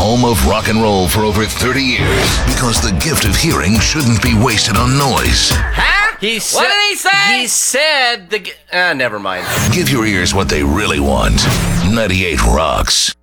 home of rock and roll for over 30 years. Because the gift of hearing shouldn't be wasted on noise. Huh? What did he say? He said never mind. Give your ears what they really want. 98 Rocks.